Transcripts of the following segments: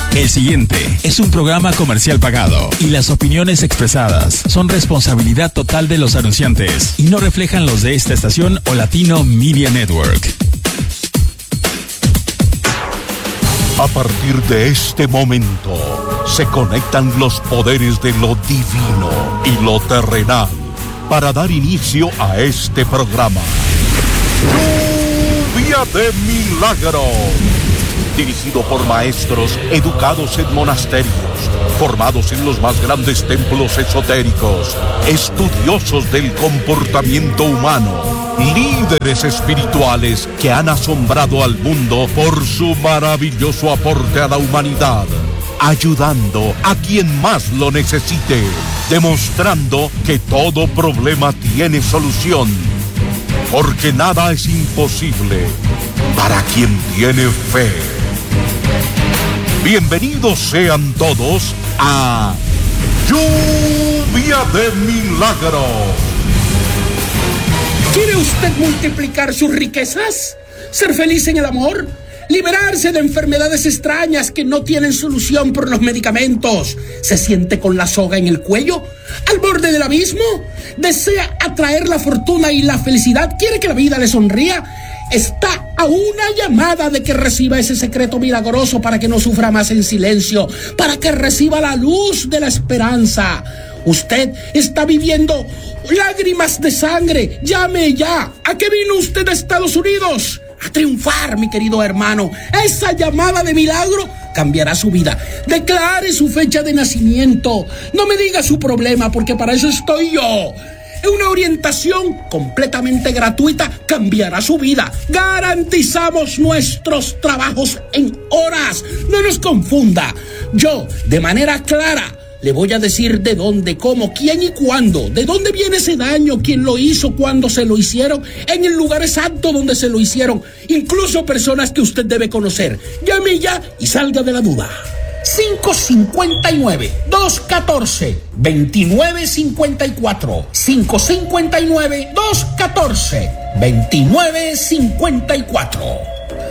El siguiente es un programa comercial pagado y las opiniones expresadas son responsabilidad total de los anunciantes y no reflejan los de esta estación o Latino Media Network. A partir de este momento se conectan los poderes de lo divino y lo terrenal para dar inicio a este programa. Lluvia de Milagros. Dirigido por maestros educados en monasterios, formados en los más grandes templos esotéricos, estudiosos del comportamiento humano, líderes espirituales que han asombrado al mundo por su maravilloso aporte a la humanidad, ayudando a quien más lo necesite, demostrando que todo problema tiene solución, porque nada es imposible para quien tiene fe. Bienvenidos sean todos a Lluvia de Milagros. ¿Quiere usted multiplicar sus riquezas? ¿Ser feliz en el amor? ¿Liberarse de enfermedades extrañas que no tienen solución por los medicamentos? ¿Se siente con la soga en el cuello? ¿Al borde del abismo? ¿Desea atraer la fortuna y la felicidad? ¿Quiere que la vida le sonría? Está a una llamada de que reciba ese secreto milagroso para que no sufra más en silencio, para que reciba la luz de la esperanza. Usted está viviendo lágrimas de sangre. Llame ya. ¿A qué vino usted a Estados Unidos? A triunfar, mi querido hermano. Esa llamada de milagro cambiará su vida. Declare su fecha de nacimiento. No me diga su problema, porque para eso estoy yo. Una orientación completamente gratuita cambiará su vida. Garantizamos nuestros trabajos en horas. No nos confunda. Yo, de manera clara, le voy a decir de dónde, cómo, quién y cuándo, de dónde viene ese daño, quién lo hizo, cuándo se lo hicieron, en el lugar exacto donde se lo hicieron, incluso personas que usted debe conocer. Llame ya y salga de la duda. 559-214-2954. 559-214-2954.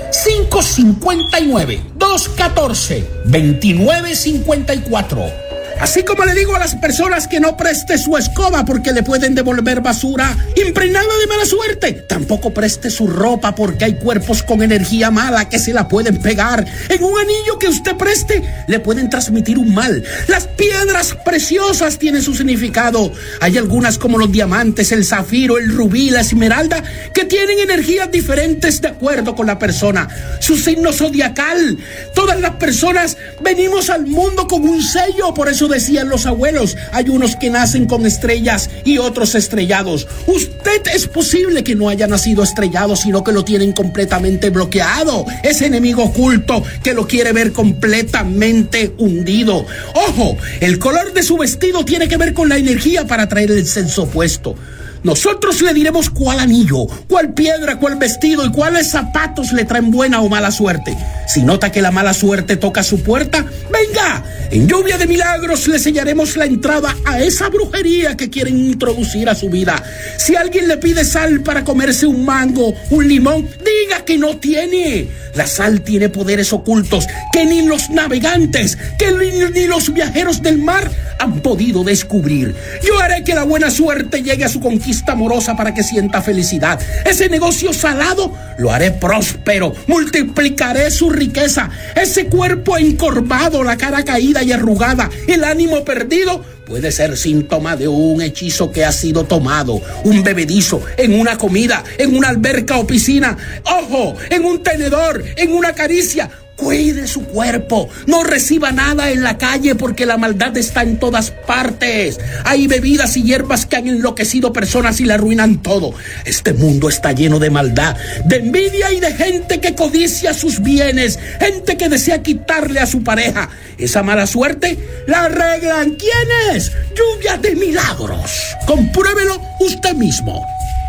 559-214-2954. Así como le digo a las personas que no preste su escoba porque le pueden devolver basura impregnada de mala suerte. Tampoco preste su ropa porque hay cuerpos con energía mala que se la pueden pegar. En un anillo que usted preste le pueden transmitir un mal. Las piedras preciosas tienen su significado. Hay algunas como los diamantes, el zafiro, el rubí, la esmeralda que tienen energías diferentes de acuerdo con la persona. Su signo zodiacal. Todas las personas venimos al mundo con un sello, por eso decían los abuelos, hay unos que nacen con estrellas y otros estrellados. Usted es posible que no haya nacido estrellado, sino que lo tienen completamente bloqueado. Ese enemigo oculto que lo quiere ver completamente hundido. Ojo, el color de su vestido tiene que ver con la energía para atraer el sexo opuesto. Nosotros le diremos cuál anillo, cuál piedra, cuál vestido y cuáles zapatos le traen buena o mala suerte. Si nota que la mala suerte toca su puerta, venga, en Lluvia de Milagros le sellaremos la entrada a esa brujería que quieren introducir a su vida. Si alguien le pide sal para comerse un mango, un limón, diga que no tiene. La sal tiene poderes ocultos que ni los navegantes, que ni los viajeros del mar han podido descubrir. Yo haré que la buena suerte llegue a su conquista amorosa para que sienta felicidad. Ese negocio salado lo haré próspero, multiplicaré su riqueza. Ese cuerpo encorvado, la cara caída y arrugada, el ánimo perdido, puede ser síntoma de un hechizo que ha sido tomado, un bebedizo, en una comida, en una alberca o piscina. ¡Ojo! En un tenedor, en una caricia. Cuide su cuerpo, no reciba nada en la calle porque la maldad está en todas partes. Hay bebidas y hierbas que han enloquecido personas y le arruinan todo. Este mundo está lleno de maldad, de envidia y de gente que codicia sus bienes, gente que desea quitarle a su pareja. Esa mala suerte la arreglan. ¿Quién es? Lluvia de Milagros. Compruébelo usted mismo.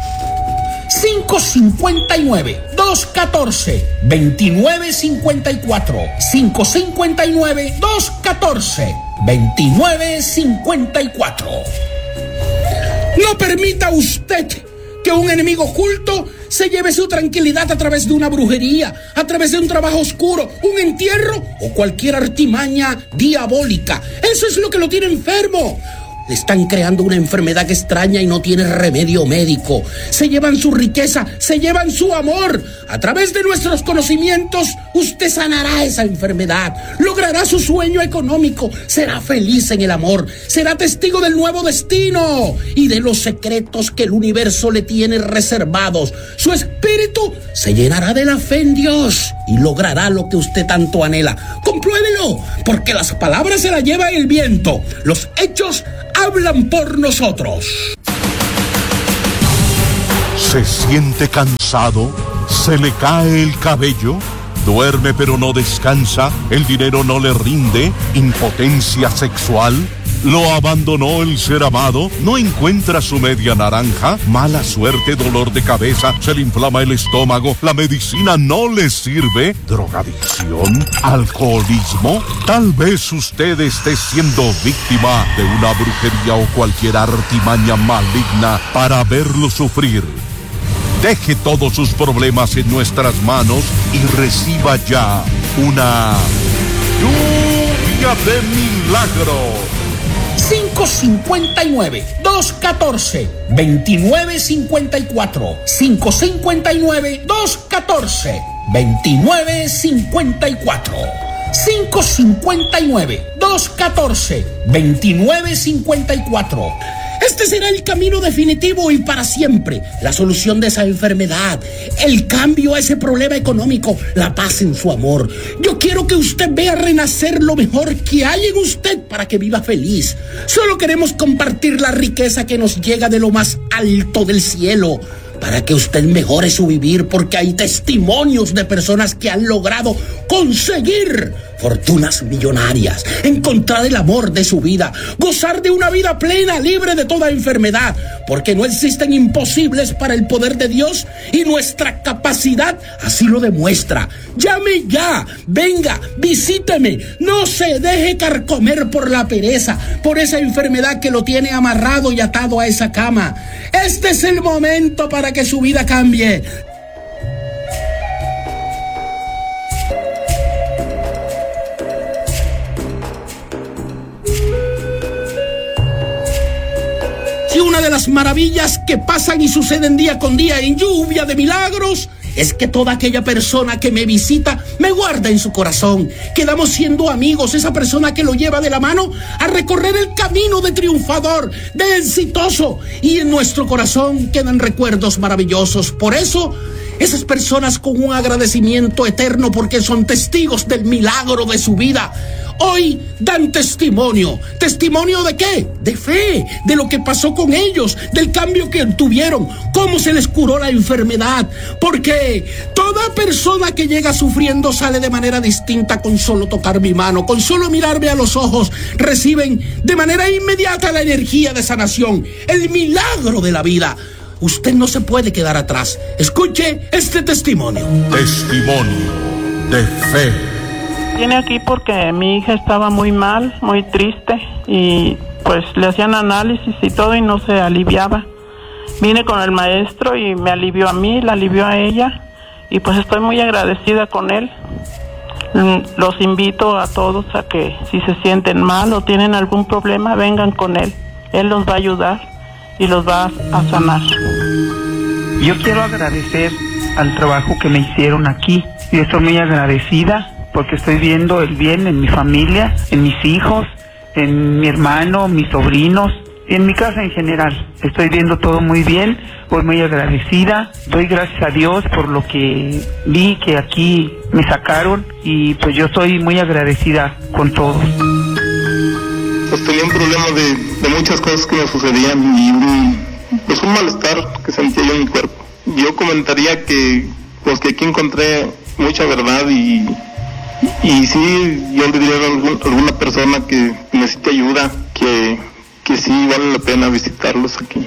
559-214-2954. 559-214-2954. No permita usted que un enemigo oculto se lleve su tranquilidad a través de una brujería, a través de un trabajo oscuro, un entierro o cualquier artimaña diabólica. Eso es lo que lo tiene enfermo. Le están creando una enfermedad extraña y no tiene remedio médico. Se llevan su riqueza, se llevan su amor. A través de nuestros conocimientos, usted sanará esa enfermedad, logrará su sueño económico, será feliz en el amor, será testigo del nuevo destino y de los secretos que el universo le tiene reservados. Su espíritu se llenará de la fe en Dios y logrará lo que usted tanto anhela. Compruébelo, porque las palabras se las lleva el viento. Los hechos hablan por nosotros. ¿Se siente cansado? ¿Se le cae el cabello? ¿Duerme pero no descansa? ¿El dinero no le rinde? ¿Impotencia sexual? ¿Lo abandonó el ser amado? ¿No encuentra su media naranja? ¿Mala suerte, dolor de cabeza? ¿Se le inflama el estómago? ¿La medicina no le sirve? ¿Drogadicción? ¿Alcoholismo? Tal vez usted esté siendo víctima de una brujería o cualquier artimaña maligna para verlo sufrir. Deje todos sus problemas en nuestras manos y reciba ya una lluvia de milagros. 559-214-2954. 559-214-2954. 559-214-2954. Este será el camino definitivo y para siempre. La solución de esa enfermedad, el cambio a ese problema económico, la paz en su amor. Yo quiero que usted vea renacer lo mejor que hay en usted para que viva feliz. Solo queremos compartir la riqueza que nos llega de lo más alto del cielo, para que usted mejore su vivir, porque hay testimonios de personas que han logrado conseguir fortunas millonarias, encontrar el amor de su vida, gozar de una vida plena, libre de toda enfermedad, porque no existen imposibles para el poder de Dios y nuestra capacidad así lo demuestra. Llame ya, venga, visíteme, no se deje carcomer por la pereza, por esa enfermedad que lo tiene amarrado y atado a esa cama. Este es el momento para que su vida cambie. Si una de las maravillas que pasan y suceden día con día en Lluvia de Milagros es que toda aquella persona que me visita me guarda en su corazón. Quedamos siendo amigos, esa persona que lo lleva de la mano a recorrer el camino de triunfador, de exitoso, y en nuestro corazón quedan recuerdos maravillosos. Por eso, esas personas con un agradecimiento eterno porque son testigos del milagro de su vida, hoy dan testimonio. ¿Testimonio de qué? De fe, de lo que pasó con ellos, del cambio que tuvieron, cómo se les curó la enfermedad. Porque toda persona que llega sufriendo sale de manera distinta con solo tocar mi mano, con solo mirarme a los ojos, reciben de manera inmediata la energía de sanación, el milagro de la vida. Usted no se puede quedar atrás. Escuche este testimonio. Testimonio de fe. Vine aquí porque mi hija estaba muy mal, muy triste, y pues le hacían análisis y todo y no se aliviaba. Vine con el maestro y me alivió a mí, la alivió a ella, y pues estoy muy agradecida con él. Los invito a todos a que si se sienten mal o tienen algún problema, vengan con él. Él los va a ayudar y los va a sanar. Yo quiero agradecer al trabajo que me hicieron aquí. Yo estoy muy agradecida porque estoy viendo el bien en mi familia, en mis hijos, en mi hermano, mis sobrinos, y en mi casa en general. Estoy viendo todo muy bien, voy muy agradecida. Doy gracias a Dios por lo que vi que aquí me sacaron, y pues yo estoy muy agradecida con todos. Pues tenía un problema de muchas cosas que me sucedían y un malestar que sentía yo en mi cuerpo. Yo comentaría que pues que aquí encontré mucha verdad y sí, yo le diría a alguna persona que necesite ayuda, que sí vale la pena visitarlos aquí.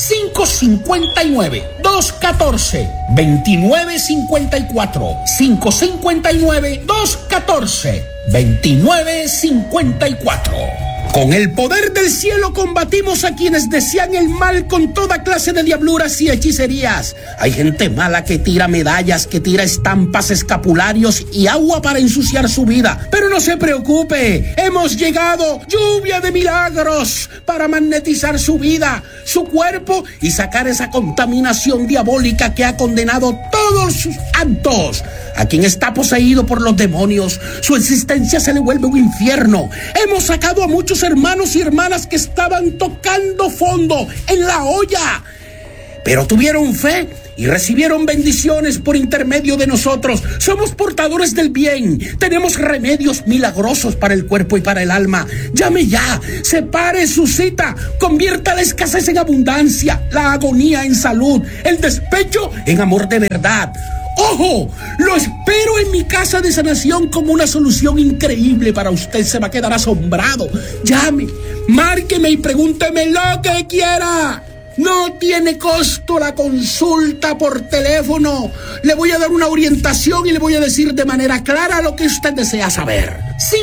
559-214-2954. 559-214-2954. Con el poder del cielo combatimos a quienes desean el mal con toda clase de diabluras y hechicerías. Hay gente mala que tira medallas, que tira estampas, escapularios y agua para ensuciar su vida. Pero no se preocupe, hemos llegado, lluvia de milagros, para magnetizar su vida, su cuerpo y sacar esa contaminación diabólica que ha condenado todos sus actos. A quien está poseído por los demonios, su existencia se le vuelve un infierno. Hemos sacado a muchos hermanos y hermanas que estaban tocando fondo en la olla, pero tuvieron fe y recibieron bendiciones por intermedio de nosotros. Somos portadores del bien, tenemos remedios milagrosos para el cuerpo y para el alma. Llame ya, separe su cita, convierta la escasez en abundancia, la agonía en salud, el despecho en amor de verdad. ¡Ojo! Lo espero en mi casa de sanación como una solución increíble para usted. Se va a quedar asombrado. Llame, márqueme y pregúnteme lo que quiera. No tiene costo la consulta por teléfono. Le voy a dar una orientación y le voy a decir de manera clara lo que usted desea saber.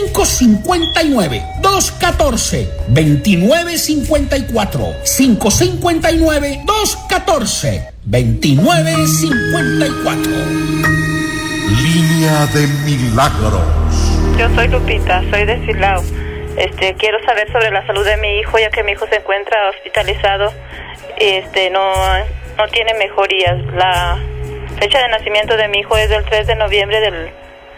559-214-2954. 559-214-2954. Línea de Milagros. Yo soy Lupita, soy de Silao. Quiero saber sobre la salud de mi hijo, ya que mi hijo se encuentra hospitalizado y no tiene mejorías. La fecha de nacimiento de mi hijo es del 3 de noviembre del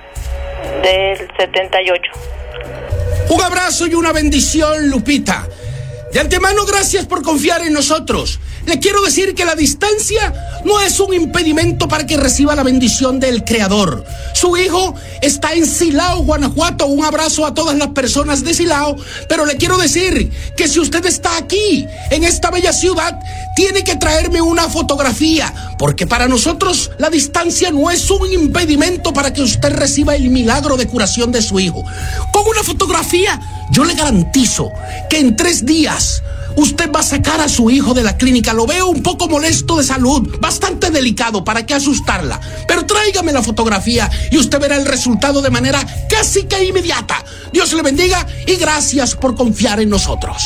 78. Un abrazo y una bendición, Lupita. De antemano, gracias por confiar en nosotros. Le quiero decir que la distancia no es un impedimento para que reciba la bendición del Creador. Su hijo está en Silao, Guanajuato. Un abrazo a todas las personas de Silao. Pero le quiero decir que si usted está aquí, en esta bella ciudad, tiene que traerme una fotografía, porque para nosotros la distancia no es un impedimento para que usted reciba el milagro de curación de su hijo. Con una fotografía, yo le garantizo que en 3 días usted va a sacar a su hijo de la clínica. Lo veo un poco molesto de salud, bastante delicado, ¿para qué asustarla? Pero tráigame la fotografía y usted verá el resultado de manera casi que inmediata. Dios le bendiga y gracias por confiar en nosotros.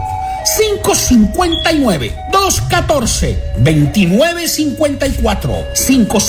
559-214-2954.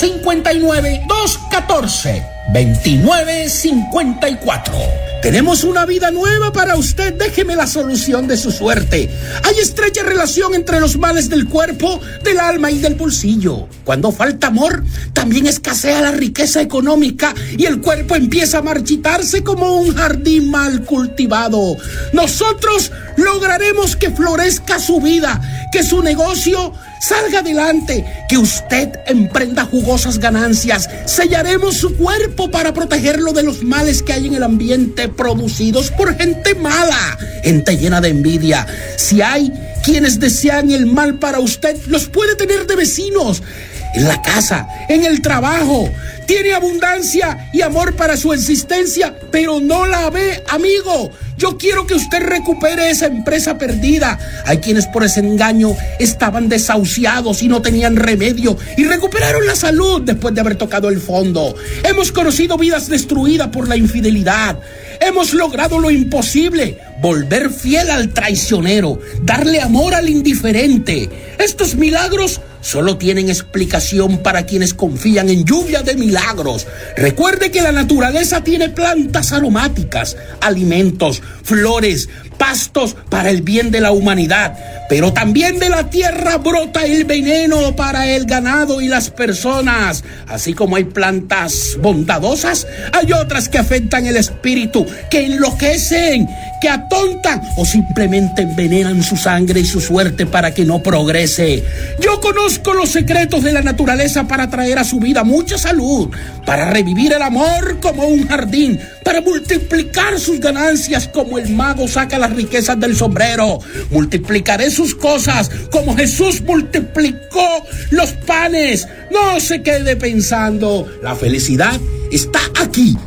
559-214-2954. Tenemos una vida nueva para usted. Déjeme la solución de su suerte. Hay estrecha relación entre los males del cuerpo, del alma y del bolsillo. Cuando falta amor, también escasea la riqueza económica y el cuerpo empieza a marchitarse como un jardín mal cultivado. Nosotros lograremos que florezca su vida, que su negocio salga adelante, que usted emprenda jugosas ganancias. Sellaremos su cuerpo para protegerlo de los males que hay en el ambiente producidos por gente mala, gente llena de envidia. Si hay quienes desean el mal para usted, los puede tener de vecinos, en la casa, en el trabajo. Tiene abundancia y amor para su existencia, pero no la ve, amigo. Yo quiero que usted recupere esa empresa perdida. Hay quienes por ese engaño estaban desahuciados y no tenían remedio y recuperaron la salud después de haber tocado el fondo. Hemos conocido vidas destruidas por la infidelidad. Hemos logrado lo imposible: volver fiel al traicionero, darle amor al indiferente. Estos milagros solo tienen explicación para quienes confían en lluvia de milagros. Recuerde que la naturaleza tiene plantas aromáticas, alimentos, flores, pastos para el bien de la humanidad, pero también de la tierra brota el veneno para el ganado y las personas. Así como hay plantas bondadosas, hay otras que afectan el espíritu, que enloquecen, que atontan o simplemente envenenan su sangre y su suerte para que no progrese. Yo conozco los secretos de la naturaleza para traer a su vida mucha salud, para revivir el amor como un jardín, para multiplicar sus ganancias como el mago saca las riquezas del sombrero. Multiplicaré sus cosas como Jesús multiplicó los panes. No se quede pensando, la felicidad está aquí.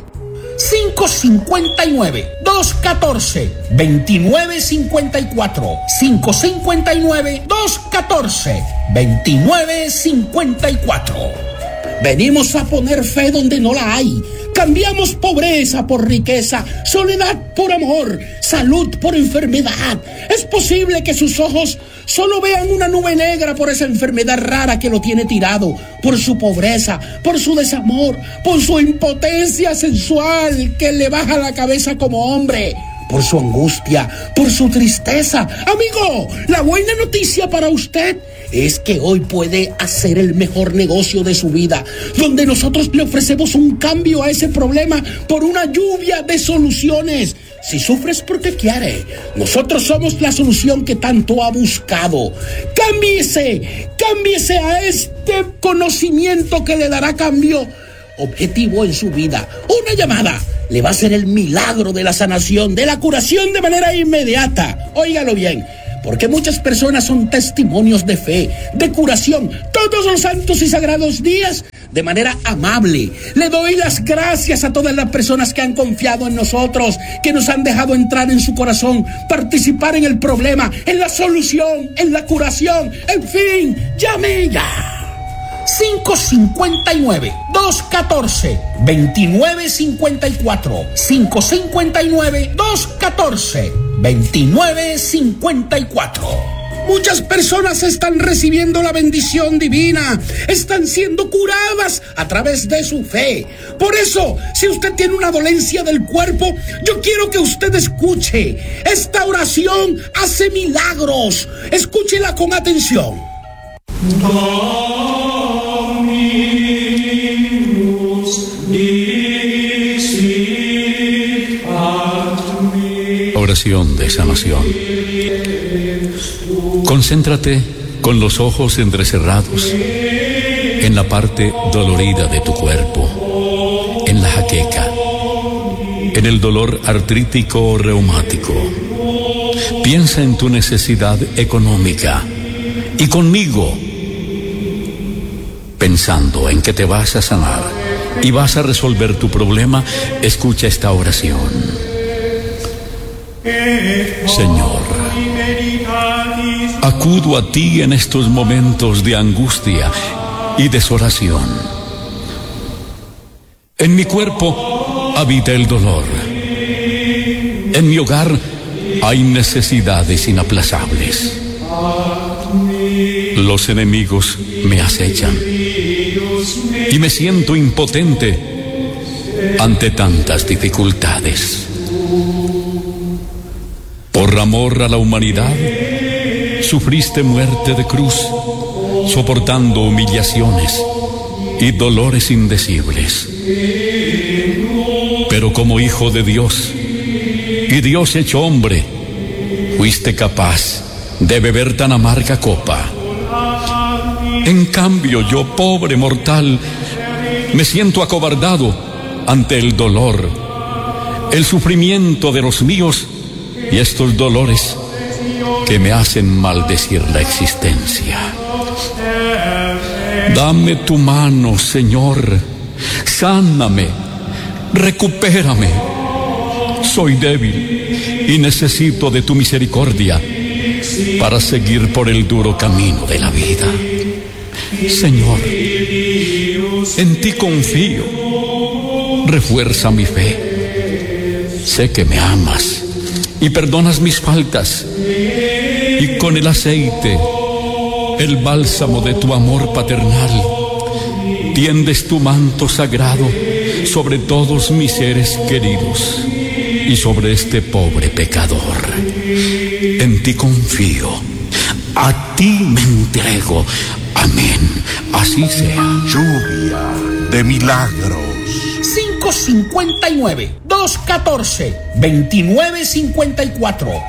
559-214-2954. 559-214-2954. Venimos a poner fe donde no la hay, Cambiamos pobreza por riqueza, soledad por amor, salud por enfermedad. Es posible que sus ojos solo vean una nube negra por esa enfermedad rara que lo tiene tirado, por su pobreza, por su desamor, por su impotencia sensual que le baja la cabeza como hombre, por su angustia, por su tristeza. Amigo, la buena noticia para usted es que hoy puede hacer el mejor negocio de su vida, donde nosotros le ofrecemos un cambio a ese problema por una lluvia de soluciones. Si sufres porque quiere, nosotros somos la solución que tanto ha buscado. Cámbiese a este conocimiento que le dará cambio objetivo en su vida. Una llamada le va a hacer el milagro de la sanación, de la curación de manera inmediata. Óigalo bien, porque muchas personas son testimonios de fe, de curación, todos los santos y sagrados días, de manera amable. Le doy las gracias a todas las personas que han confiado en nosotros, que nos han dejado entrar en su corazón, participar en el problema, en la solución, en la curación. En fin, llame ya. 559-214-2954. 559-214-2954. Muchas personas están recibiendo la bendición divina, están siendo curadas a través de su fe. Por eso, si usted tiene una dolencia del cuerpo, yo quiero que usted escuche. Esta oración hace milagros. Escúchela con atención. Oración de sanación. Concéntrate con los ojos entrecerrados en la parte dolorida de tu cuerpo, en la jaqueca, en el dolor artrítico o reumático. Piensa en tu necesidad económica y conmigo, pensando en que te vas a sanar y vas a resolver tu problema, escucha esta oración. Señor, acudo a ti en estos momentos de angustia y desolación. En mi cuerpo habita el dolor. En mi hogar hay necesidades inaplazables. Los enemigos me acechan y me siento impotente ante tantas dificultades. Por amor a la humanidad, sufriste muerte de cruz, soportando humillaciones y dolores indecibles. Pero como hijo de Dios y Dios hecho hombre, fuiste capaz de beber tan amarga copa. En cambio, yo, pobre mortal, me siento acobardado ante el dolor, el sufrimiento de los míos y estos dolores que me hacen maldecir la existencia. Dame tu mano, Señor, sáname, recupérame. Soy débil y necesito de tu misericordia para seguir por el duro camino de la vida. Señor, en ti confío, refuerza mi fe. Sé que me amas y perdonas mis faltas, y con el aceite, el bálsamo de tu amor paternal, tiendes tu manto sagrado sobre todos mis seres queridos y sobre este pobre pecador. En ti confío, a ti me entrego. Amén. Así sea. Lluvia de milagros. 559-214-2954.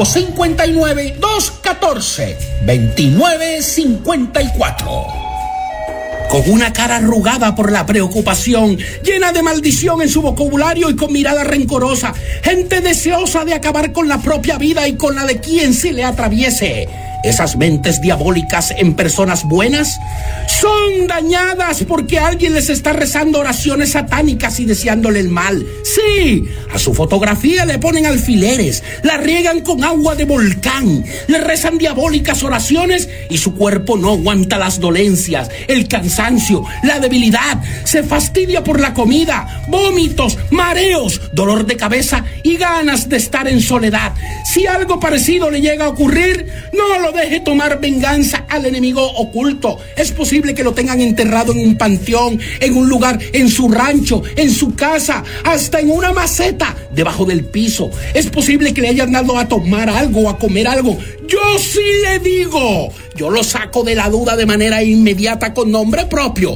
559-214-2954. Con una cara arrugada por la preocupación, llena de maldición en su vocabulario y con mirada rencorosa, gente deseosa de acabar con la propia vida y con la de quien se le atraviese. Esas mentes diabólicas en personas buenas son dañadas porque alguien les está rezando oraciones satánicas y deseándole el mal. Sí, a su fotografía le ponen alfileres, la riegan con agua de volcán, le rezan diabólicas oraciones y su cuerpo no aguanta las dolencias, el cansancio, la debilidad, se fastidia por la comida, vómitos, mareos, dolor de cabeza y ganas de estar en soledad. Si algo parecido le llega a ocurrir, no lo deje tomar venganza al enemigo oculto. Es posible que lo tengan enterrado en un panteón, en un lugar, en su rancho, en su casa, hasta en una maceta debajo del piso. Es posible que le hayan dado a tomar algo, a comer algo. Yo sí le digo, yo lo saco de la duda de manera inmediata con nombre propio.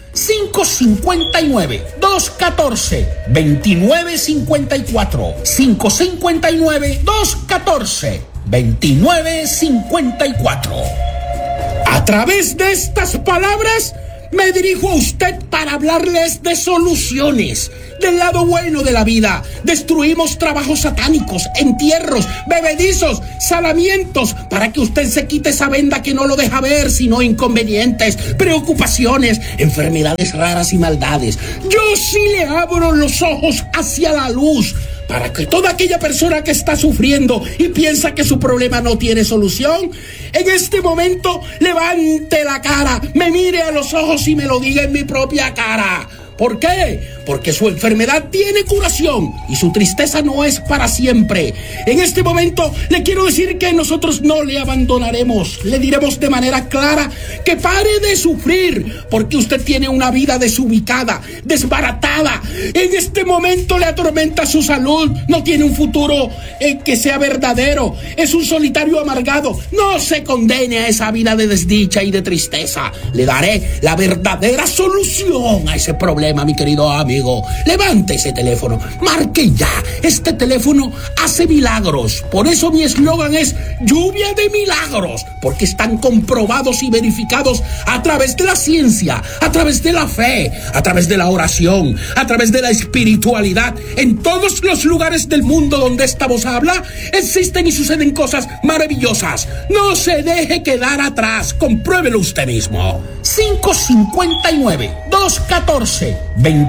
559-214-2954. 559-214-2954. A través de estas palabras me dirijo a usted para hablarles de soluciones, del lado bueno de la vida. Destruimos trabajos satánicos, entierros, bebedizos, salamientos, para que usted se quite esa venda que no lo deja ver, sino inconvenientes, preocupaciones, enfermedades raras y maldades. Yo sí le abro los ojos hacia la luz, para que toda aquella persona que está sufriendo y piensa que su problema no tiene solución, en este momento levante la cara, me mire a los ojos y me lo diga en mi propia cara. ¿Por qué? Porque su enfermedad tiene curación y su tristeza no es para siempre. En este momento le quiero decir que nosotros no le abandonaremos. Le diremos de manera clara que pare de sufrir, porque usted tiene una vida desubicada, desbaratada. En este momento le atormenta su salud, no tiene un futuro que sea verdadero. Es un solitario amargado. No se condene a esa vida de desdicha y de tristeza. Le daré la verdadera solución a ese problema. Mi querido amigo, levante ese teléfono, marque ya. Este teléfono hace milagros. Por eso mi eslogan es lluvia de milagros, porque están comprobados y verificados a través de la ciencia, a través de la fe, a través de la oración, a través de la espiritualidad. En todos los lugares del mundo donde esta voz habla, existen y suceden cosas maravillosas. No se deje quedar atrás, compruébelo usted mismo. 559-214-2954.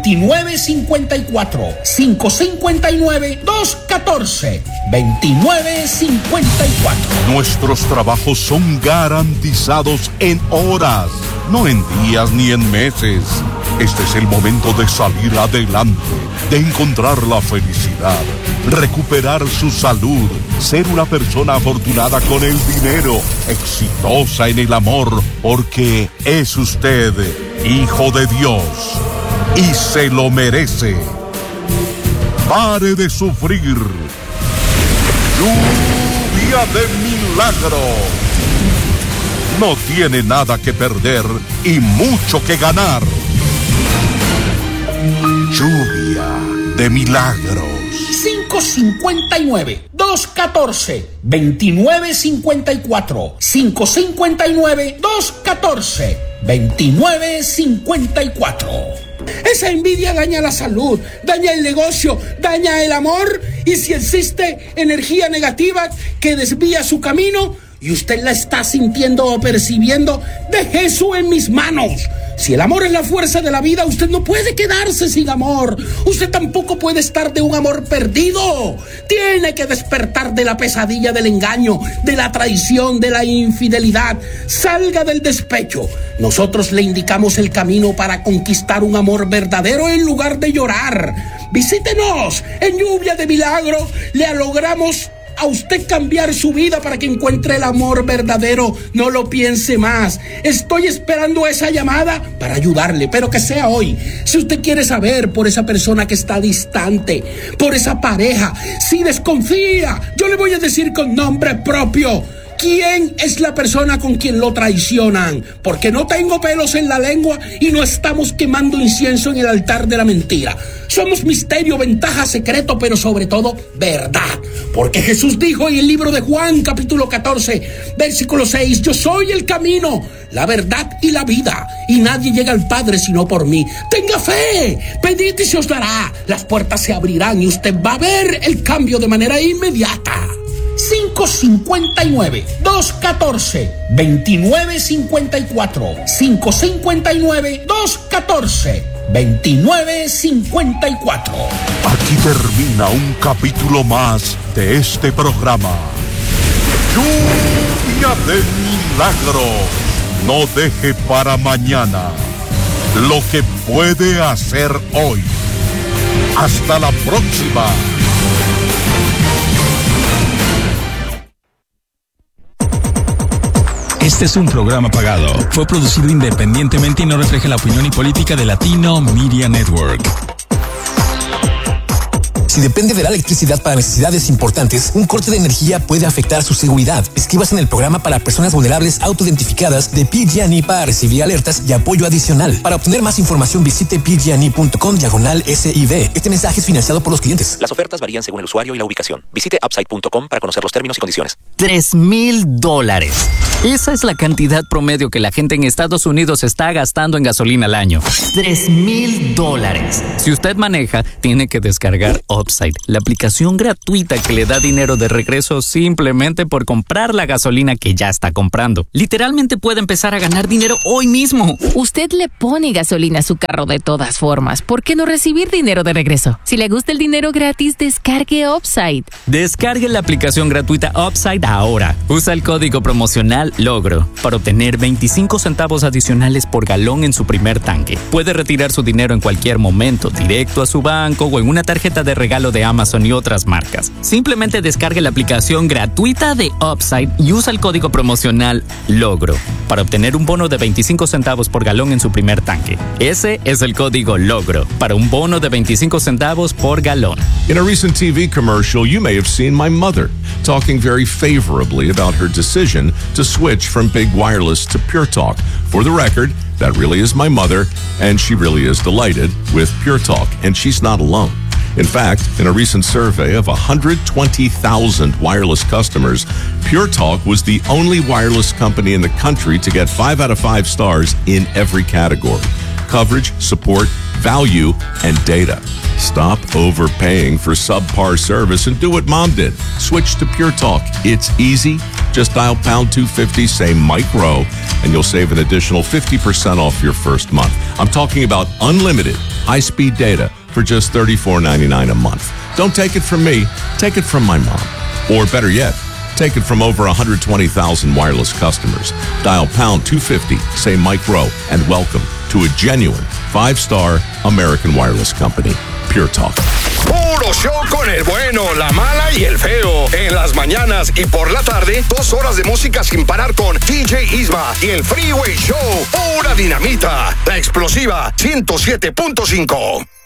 559-214-2954. Nuestros trabajos son garantizados en horas, no en días ni en meses. Este es el momento de salir adelante, de encontrar la felicidad, recuperar su salud, ser una persona afortunada con el dinero, exitosa en el amor, porque es usted hijo de Dios y se lo merece. Pare de sufrir. Lluvia de milagros. No tiene nada que perder y mucho que ganar. Lluvia de milagros. 559-214-2954. 559-214-2954. Esa envidia daña la salud, daña el negocio, daña el amor. Y si existe energía negativa que desvía su camino y usted la está sintiendo o percibiendo, deje eso en mis manos. Si el amor es la fuerza de la vida, usted no puede quedarse sin amor. Usted tampoco puede estar de un amor perdido. Tiene que despertar de la pesadilla del engaño, de la traición, de la infidelidad. Salga del despecho. Nosotros le indicamos el camino para conquistar un amor verdadero en lugar de llorar. Visítenos en Lluvia de Milagro. Le logramos a usted cambiar su vida para que encuentre el amor verdadero. No lo piense más. Estoy esperando esa llamada para ayudarle, pero que sea hoy. Si usted quiere saber por esa persona que está distante, por esa pareja, si desconfía, yo le voy a decir con nombre propio quién es la persona con quien lo traicionan, porque no tengo pelos en la lengua y no estamos quemando incienso en el altar de la mentira. Somos misterio, ventaja, secreto, pero sobre todo verdad, porque Jesús dijo en el libro de Juan capítulo 14 versículo 6: yo soy el camino, la verdad y la vida, y nadie llega al Padre sino por mí. Tenga fe, pedid y se os dará, las puertas se abrirán y usted va a ver el cambio de manera inmediata. 559-214-2954. 559-214-2954. Aquí termina un capítulo más de este programa. Lluvia de milagros. No deje para mañana lo que puede hacer hoy. Hasta la próxima. Este es un programa pagado. Fue producido independientemente y no refleja la opinión y política de Latino Media Network. Si depende de la electricidad para necesidades importantes, un corte de energía puede afectar su seguridad. Escríbase en el programa para personas vulnerables autoidentificadas de PG&E para recibir alertas y apoyo adicional. Para obtener más información, visite pgne.com/SID. Este mensaje es financiado por los clientes. Las ofertas varían según el usuario y la ubicación. Visite upside.com para conocer los términos y condiciones. $3,000. Esa es la cantidad promedio que la gente en Estados Unidos está gastando en gasolina al año. $3,000. Si usted maneja, tiene que descargar Upside, la aplicación gratuita que le da dinero de regreso simplemente por comprar la gasolina que ya está comprando. Literalmente puede empezar a ganar dinero hoy mismo. Usted le pone gasolina a su carro de todas formas. ¿Por qué no recibir dinero de regreso? Si le gusta el dinero gratis, descargue Upside. Descargue la aplicación gratuita Upside ahora. Usa el código promocional LOGRO para obtener 25 centavos adicionales por galón en su primer tanque. Puede retirar su dinero en cualquier momento, directo a su banco o en una tarjeta de regalo de Amazon y otras marcas. Simplemente descargue la aplicación gratuita de Upside y usa el código promocional LOGRO para obtener un bono de 25 centavos por galón en su primer tanque. Ese es el código LOGRO para un bono de 25 centavos por galón. In a recent TV commercial, you may have seen my mother talking very favorably about her decision to switch from Big Wireless to Pure Talk. For the record, that really is my mother, and she really is delighted with Pure Talk, and she's not alone. In fact, in a recent survey of 120,000 wireless customers, Pure Talk was the only wireless company in the country to get 5 out of 5 stars in every category: coverage, support, value, and data. Stop overpaying for subpar service and do what Mom did. Switch to Pure Talk. It's easy. Just dial pound 250, say Mike Rowe, and you'll save an additional 50% off your first month. I'm talking about unlimited high-speed data for just $34.99 a month. Don't take it from me. Take it from my mom. Or better yet, take it from over 120,000 wireless customers. Dial pound 250, say Mike Rowe, and welcome to a genuine 5-star American wireless company. Pure Talk. Puro show con el bueno, la mala y el feo. En las mañanas y por la tarde, 2 horas de música sin parar con DJ Isma y el Freeway Show. Pura dinamita. La explosiva 107.5.